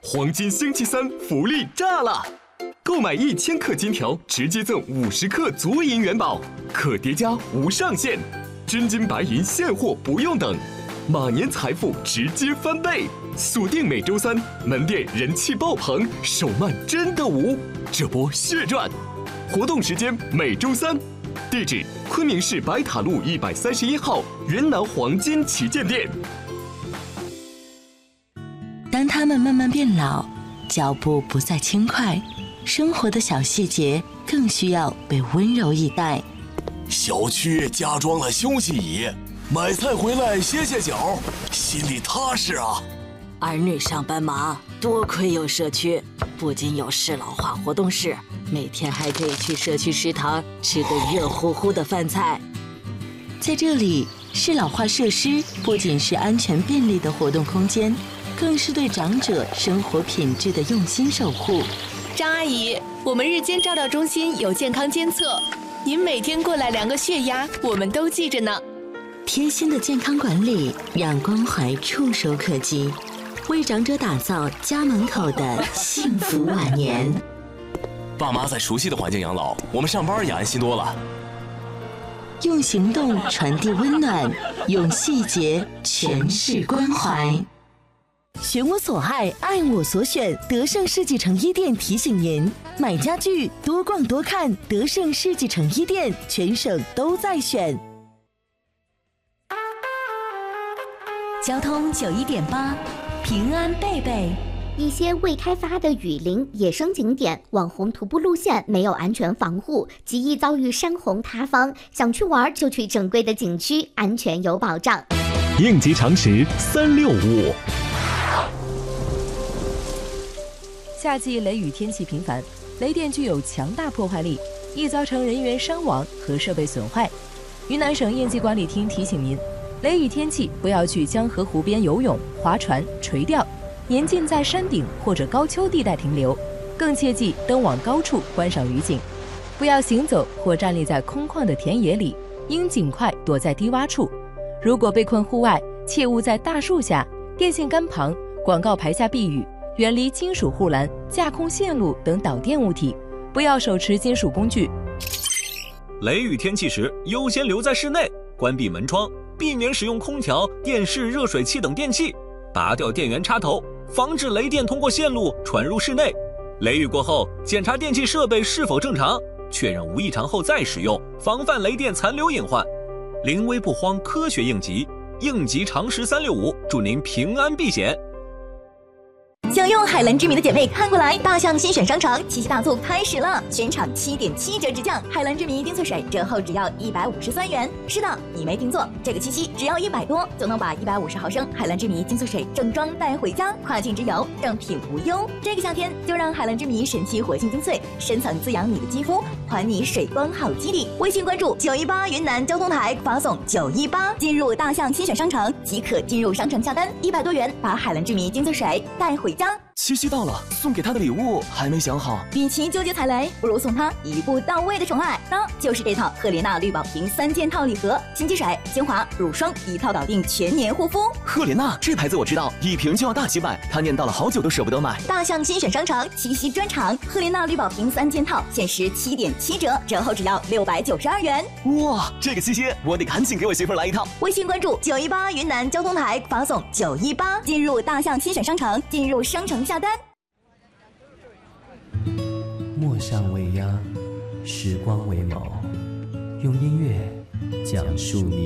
黄金星期三福利炸了！购买1000克金条，直接赠50克足银元宝，可叠加无上限，真金白银现货不用等，马年财富直接翻倍！锁定每周三，门店人气爆棚，手慢真的无，这波血赚！活动时间每周三，地址昆明市白塔路131号云南黄金旗舰店。 当他们慢慢变老，脚步不再轻快，生活的小细节更需要被温柔以待。 小区加装了休息椅，买菜回来歇歇脚，心里踏实啊。 儿女上班忙，多亏有社区，不仅有适老化活动室，每天还可以去社区食堂吃个热乎乎的饭菜。 在这里，适老化设施不仅是安全便利的活动空间，更是对长者生活品质的用心守护。 张阿姨，我们日间照料中心有健康监测，您每天过来量个血压，我们都记着呢。 贴心的健康管理，让关怀触手可及，为长者打造家门口的幸福晚年。 爸妈在熟悉的环境养老，我们上班也安心多了。 用行动传递温暖，用细节诠释关怀。 选我所爱，爱我所选。德胜世纪城一店提醒您：买家具多逛多看，德胜世纪城一店全省都在选。 交通91.8，平安贝贝。 一些未开发的雨林、野生景点、网红徒步路线没有安全防护，极易遭遇山洪塌方。想去玩就去正规的景区，安全有保障。 应急常识365。 夏季雷雨天气频繁，雷电具有强大破坏力，易造成人员伤亡和设备损坏。云南省应急管理厅提醒您，雷雨天气不要去江河湖边游泳、划船、垂钓。严禁在山顶或者高丘地带停留，更切忌登往高处观赏雨景。不要行走或站立在空旷的田野里，应尽快躲在低洼处。如果被困户外，切勿在大树下、电线杆旁、广告牌下避雨，远离金属护栏、架空线路等导电物体。不要手持金属工具。 雷雨天气时，优先留在室内，关闭门窗，避免使用空调、电视、热水器等电器，拔掉电源插头，防止雷电通过线路传入室内。雷雨过后，检查电器设备是否正常，确认无异常后再使用，防范雷电残留隐患。临危不慌，科学应急，应急常识365，祝您平安避险。 享用海蓝之谜的姐妹看过来，大象新选商城七夕大促开始了，全场7.7折直降，海蓝之谜精粹水折后只要153元。是的，你没听错，这个七夕只要100多就能把150毫升海蓝之谜精粹水正装带回家，跨境之游正品无忧。这个夏天就让海蓝之谜神奇活性精粹深层滋养你的肌肤，还你水光好肌理。微信关注918云南交通台，发送918进入大象新选商城即可进入商城下单，100多元把海蓝之谜精粹水带回家。 七夕到了，送给他的礼物还没想好。 与其纠结踩雷，不如送他一步到位的宠爱，那就是这套赫莲娜绿宝瓶3件套礼盒，新机水、精华、乳霜一套搞定全年护肤。 赫莲娜这牌子我知道，一瓶就要大几百，他念叨了好久都舍不得买。 大象新选商城七夕专场，赫莲娜绿宝瓶3件套限时7.7折，折后只要692元。 哇，这个七夕我得赶紧给我媳妇来一套。 微信关注918云南交通台，发送918进入大象新选商城，进入商城下单。 墨上为鸦，时光为矛，用音乐讲述你。